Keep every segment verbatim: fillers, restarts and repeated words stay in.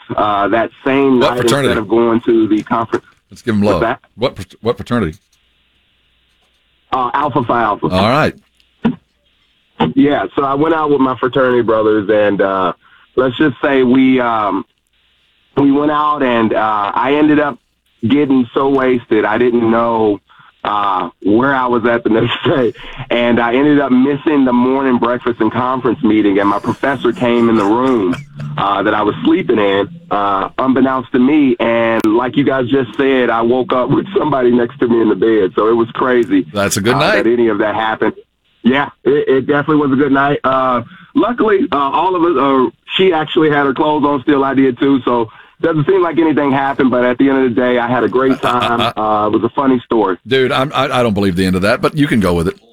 uh, that same What night fraternity? instead of going to the conference. Let's give them love. What's that? What what fraternity? Uh, Alpha Phi Alpha. All right. Yeah, so I went out with my fraternity brothers, and uh, let's just say we um, we went out, and uh, I ended up getting so wasted I didn't know uh, where I was at the next day, and I ended up missing the morning breakfast and conference meeting, and my professor came in the room uh, that I was sleeping in, uh, unbeknownst to me, and like you guys just said, I woke up with somebody next to me in the bed, so it was crazy. That's a good uh, night. that any of that happened. Yeah, it, it definitely was a good night. Uh, luckily, uh, all of us, uh, she actually had her clothes on still. I did too. So doesn't seem like anything happened. But at the end of the day, I had a great time. Uh, it was a funny story. Dude, I'm, I, I don't believe the end of that, but you can go with it.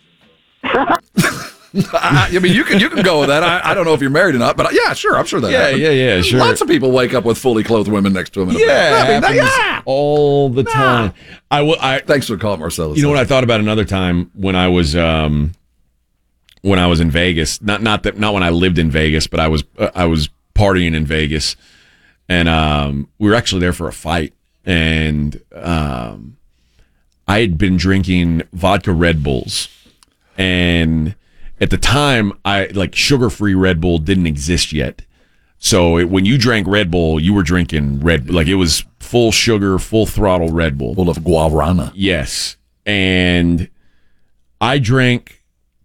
I, I mean, you can you can go with that. I, I don't know if you're married or not, but yeah, sure, I'm sure that Yeah, happened. yeah, yeah, sure. Lots of people wake up with fully clothed women next to them in a Yeah, bed. I mean, that- happens yeah. all the time. I, w- I Thanks for calling, Marcellus. You know what I thought about another time when I was um, when I was in Vegas. Not not that not when I lived in Vegas, but I was uh, I was partying in Vegas, and um, we were actually there for a fight, and um, I had been drinking vodka Red Bulls, and at the time, I like sugar-free Red Bull didn't exist yet. So it, when you drank Red Bull, you were drinking Red, like it was full sugar, full throttle Red Bull. Full of guarana. Yes. And I drank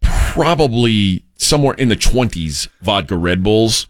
probably somewhere in the twenties vodka Red Bulls.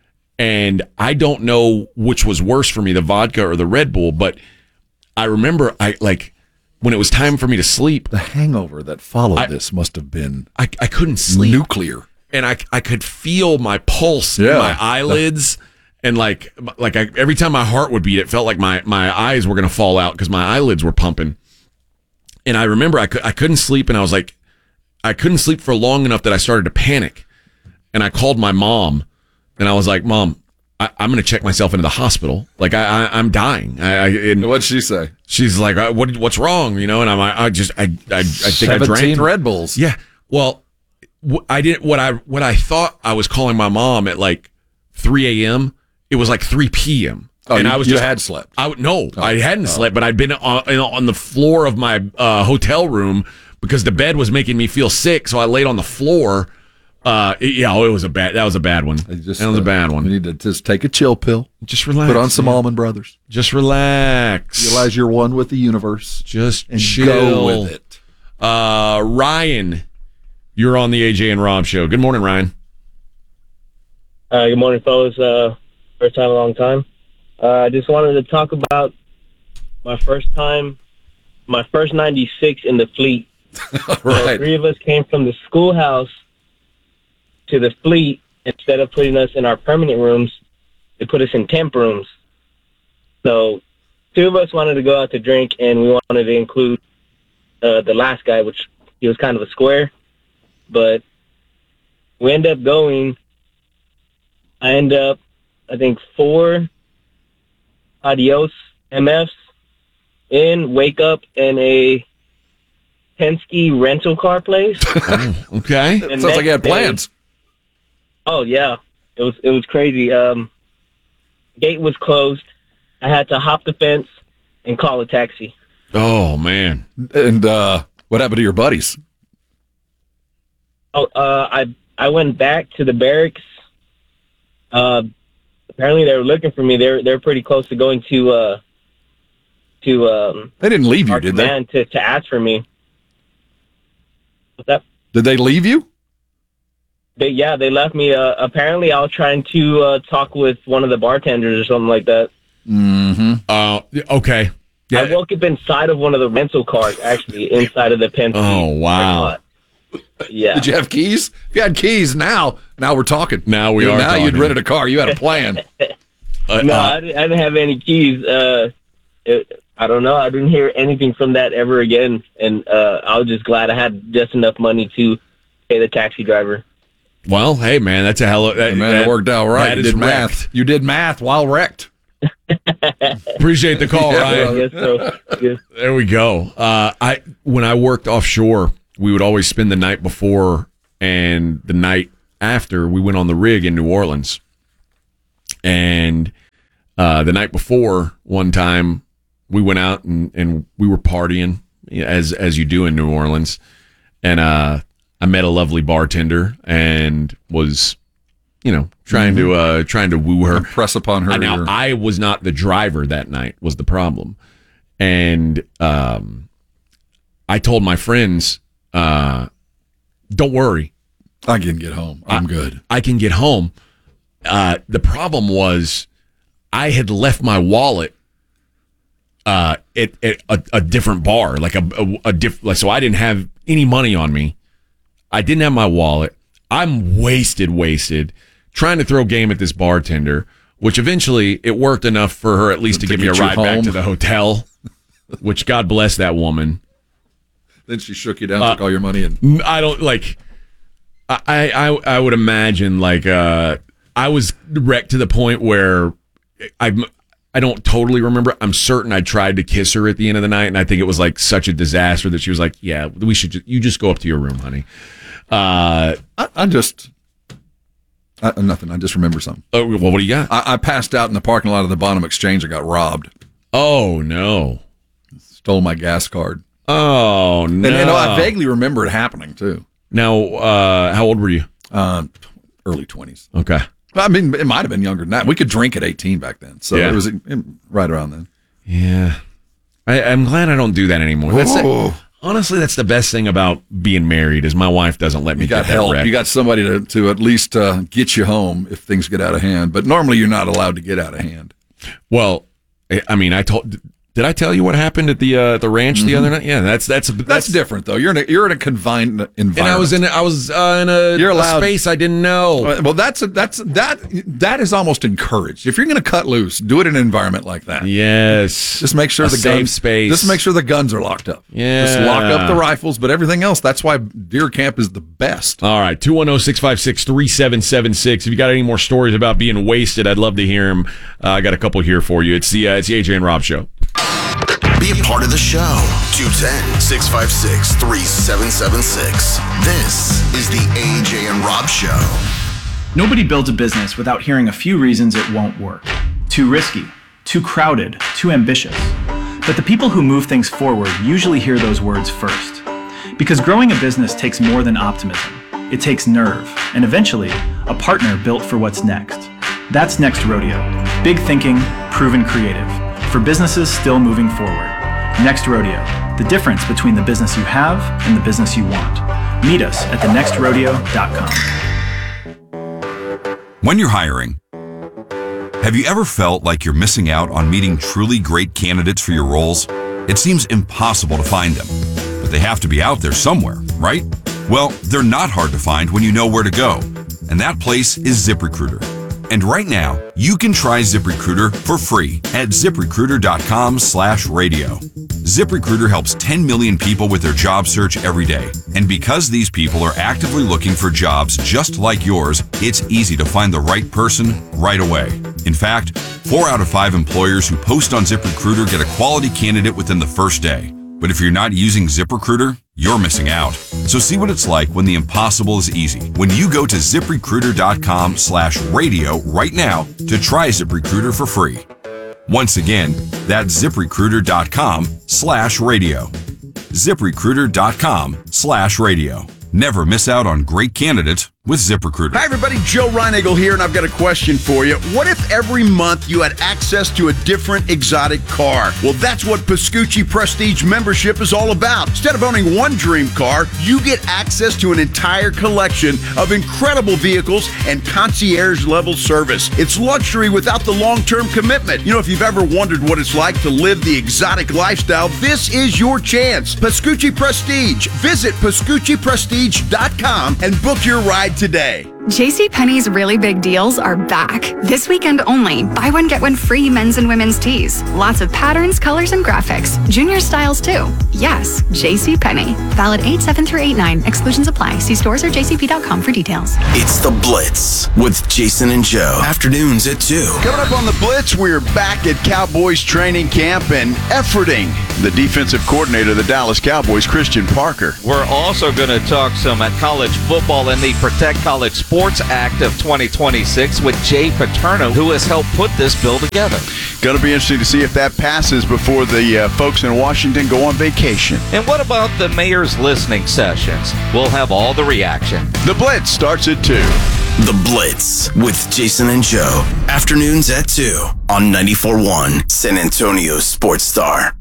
And I don't know which was worse for me, the vodka or the Red Bull, but I remember I like when it was time for me to sleep. The hangover that followed I- this must have been I, I couldn't sleep. nuclear. And I, I could feel my pulse Yeah. in my eyelids. And like, like I, every time my heart would beat, it felt like my, my eyes were going to fall out because my eyelids were pumping. And I remember I, could, I couldn't sleep, and I was like, I couldn't sleep for long enough that I started to panic. And I called my mom, and I was like, Mom, I, I'm going to check myself into the hospital. Like I, I I'm dying. I, I and What'd she say? she's like, uh, what, what's wrong? You know? And I'm like, I just, I, I, I think I drank seventeen Red Bulls. Yeah. Well, wh- I didn't, what I, what I thought I was calling my mom at like three a.m. It was like three p.m. Oh, and you, I was you just, had slept. I would, no, I hadn't slept, but I'd been on, on the floor of my uh, hotel room because the bed was making me feel sick. So I laid on the floor. Uh, it- yeah, oh, it was a bad, that was a bad one. Just, that was a uh, bad one. You need to just take a chill pill. Just relax. Put on some man. Almond Brothers. Just relax. Realize you're one with the universe. Just and chill. go with it. Uh, Ryan, you're on the A J and Rob show. Good morning, Ryan. Uh, good morning, fellas. Uh, first time, a long time. Uh, I just wanted to talk about my first time, my first ninety-six in the fleet. So Right. three of us came from the schoolhouse to the fleet. Instead of putting us in our permanent rooms, they put us in temp rooms. So two of us wanted to go out to drink, and we wanted to include uh, the last guy, which he was kind of a square. But we end up going. I end up, I think, four Adios M Fs in, wake up in a Penske rental car place. Oh, okay. And Sounds like you had next day- plans. Oh yeah, it was it was crazy. Um, gate was closed. I had to hop the fence and call a taxi. Oh, man. And uh, what happened to your buddies? Oh, uh, I I went back to the barracks. Uh, apparently they were looking for me. They're they're pretty close to going to uh to um They didn't leave you, our did they? command to to ask for me. What's that? Did they leave you? They, yeah, they left me. Uh, apparently, I was trying to uh, talk with one of the bartenders or something like that. Mm-hmm. Uh, okay. I woke up inside of one of the rental cars, actually, inside of the Penske. Oh, wow. Yeah. Did you have keys? If you had keys, now now we're talking. Now we You- are Now you'd talking. rented a car. You had a plan. Uh, No, uh, I, didn't, I didn't have any keys. Uh, it, I don't know. I didn't hear anything from that ever again, and uh, I was just glad I had just enough money to pay the taxi driver. well, hey, man, that's a hell of that, Man, that it worked out right. that You is did math. wrecked. You did math while wrecked. Appreciate the call, Yeah, Ryan. I guess so. Yes. There we go. Uh, I when I worked offshore, we would always spend the night before and the night after we went on the rig in New Orleans. And uh, the night before, one time we went out and, and we were partying as as you do in New Orleans, and uh, I met a lovely bartender and was, you know, trying mm-hmm. to uh, trying to woo her, impress upon her. Now your... I was not the driver that night. Was the problem, and um, I told my friends, uh, "Don't worry, I can get home. I'm I, good. I can get home." Uh, the problem was I had left my wallet uh, at, at a, a different bar, like a, a, a diff, like, so I didn't have any money on me. I didn't have my wallet. I'm wasted, wasted, trying to throw game at this bartender, which eventually it worked enough for her at least to, to give me a ride home. back to the hotel, which God bless that woman. Then she shook you down, uh, took all your money, and I don't like. I I I would imagine like uh. I was wrecked to the point where I I don't totally remember. I'm certain I tried to kiss her at the end of the night, and I think it was like such a disaster that she was like, "Yeah, we should. Just, you just go up to your room, honey." Uh, I, I just I, nothing. I just remember something. Oh, well, what do you got? I, I passed out in the parking lot of the Bonham Exchange. I got robbed. Oh no! Stole my gas card. Oh no! And, and I vaguely remember it happening too. Now, uh, how old were you? Uh, early twenties. Okay. I mean, it might have been younger than that. We could drink at eighteen back then, so yeah. It was right around then. Yeah, I, I'm glad I don't do that anymore. That's the, honestly, that's the best thing about being married is my wife doesn't let me you got get help. that wrecked. You got somebody to to at least uh, get you home if things get out of hand. But normally, you're not allowed to get out of hand. Well, I mean, I told. Did I tell you what happened at the uh, the ranch mm-hmm. the other night? Yeah, that's that's that's, that's different though. You're in a, you're in a confined environment, and I was in a, I was uh, in a, you're allowed, a space I didn't know. Well, that's a, that's that that is almost encouraged. If you're going to cut loose, do it in an environment like that. Yes, just make sure a the safe guns, space. Just make sure the guns are locked up. Yeah, just lock up the rifles, but everything else. That's why deer camp is the best. All right, two one zero six five six three seven seven six. If you got any more stories about being wasted, I'd love to hear them. Uh, I got a couple here for you. It's the uh, it's the A J and Rob Show. Be a part of the show. two one zero, six five six, three seven seven six. This is the A J and Rob Show. Nobody builds a business without hearing a few reasons it won't work. Too risky, too crowded, too ambitious. But the people who move things forward usually hear those words first. Because growing a business takes more than optimism. It takes nerve, and eventually, a partner built for what's next. That's Next Rodeo. Big thinking, proven creative. For businesses still moving forward. Next Rodeo, the difference between the business you have and the business you want. Meet us at the next rodeo dot com. When you're hiring, have you ever felt like you're missing out on meeting truly great candidates for your roles? It seems impossible to find them, but they have to be out there somewhere, right? Well, they're not hard to find when you know where to go, and that place is ZipRecruiter. And right now, you can try ZipRecruiter for free at ZipRecruiter.com slash radio. ZipRecruiter helps ten million people with their job search every day. And because these people are actively looking for jobs just like yours, it's easy to find the right person right away. In fact, four out of five employers who post on ZipRecruiter get a quality candidate within the first day. But if you're not using ZipRecruiter, you're missing out. So see what it's like when the impossible is easy. When you go to ZipRecruiter.com slash radio right now to try ZipRecruiter for free. Once again, that's ZipRecruiter.com slash radio. ZipRecruiter.com slash radio. Never miss out on great candidates with ZipRecruiter. Hi, everybody. Joe Reinagle here, and I've got a question for you. What if every month you had access to a different exotic car? Well, that's what Pascucci Prestige membership is all about. Instead of owning one dream car, you get access to an entire collection of incredible vehicles and concierge-level service. It's luxury without the long-term commitment. You know, if you've ever wondered what it's like to live the exotic lifestyle, this is your chance. Pascucci Prestige. Visit Pascucci Prestige dot com and book your ride today. JCPenney's really big deals are back. This weekend only. Buy one, get one free men's and women's tees. Lots of patterns, colors, and graphics. Junior styles, too. Yes, JCPenney. Valid eight seven through eight nine. Exclusions apply. See stores or j c p dot com for details. It's The Blitz with Jason and Joe. Afternoons at two. Coming up on The Blitz, we're back at Cowboys training camp and efforting the defensive coordinator of the Dallas Cowboys, Christian Parker. We're also going to talk some at college football and the Protect College Sports Act of twenty twenty-six with Jay Paterno, who has helped put this bill together. Going to be interesting to see if that passes before the uh, folks in Washington go on vacation. And what about the mayor's listening sessions? We'll have all the reaction. The Blitz starts at two. The Blitz with Jason and Joe. Afternoons at two on ninety-four point one San Antonio Sports Star.